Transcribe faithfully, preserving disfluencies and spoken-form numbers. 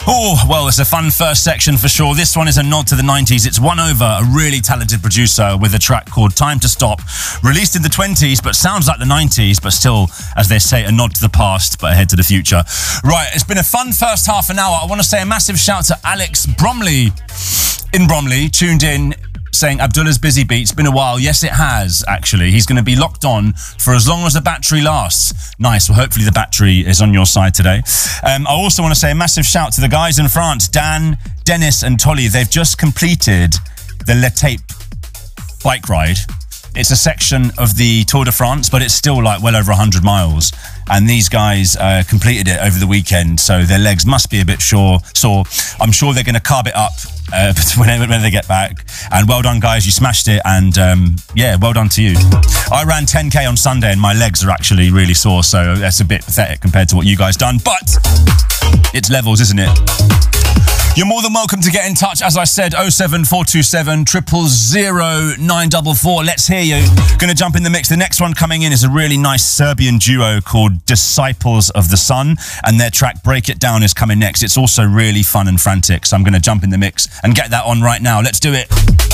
Oh, well, it's a fun first section for sure. This one is a nod to the nineties. It's won over a really talented producer with a track called Time to Stop, released in the twenties, but sounds like the nineties, but still, as they say, a nod to the past, but ahead to the future. Right, it's been a fun first half an hour. I want to say a massive shout to Alex Bromley in Bromley, tuned in, saying Abdullah's busy beats. Been a while. Yes, it has, actually. He's going to be locked on for as long as the battery lasts. Nice. Well, hopefully the battery is on your side today. Um, I also want to say a massive shout to the guys in France, Dan, Dennis and Tolly. They've just completed the Le Tape bike ride. It's a section of the Tour de France, but it's still like well over one hundred miles. And these guys uh, completed it over the weekend, so their legs must be a bit sore. sore. I'm sure they're going to carb it up uh, whenever, when they get back. And well done, guys. You smashed it. And um, yeah, well done to you. I ran ten K on Sunday and my legs are actually really sore, so that's a bit pathetic compared to what you guys done. But it's levels, isn't it? You're more than welcome to get in touch. As I said, oh seven four two seven, zero zero zero, nine four four. Let's hear you. Going to jump in the mix. The next one coming in is a really nice Serbian duo called Disciples of the Sun, and their track Break It Down is coming next. It's also really fun and frantic, so I'm going to jump in the mix and get that on right now. Let's do it.